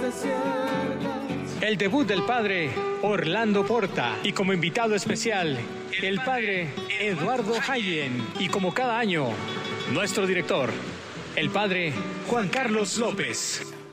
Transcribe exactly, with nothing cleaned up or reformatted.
El debut del padre Orlando Porta y como invitado especial el padre Eduardo Hayen y como cada año nuestro director, el padre Juan Carlos López.